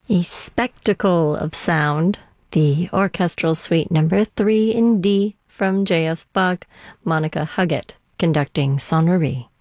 A spectacle of sound, the Orchestral Suite Number 3 in D from J.S. Bach, Monica Huggett conducting Sonnerie.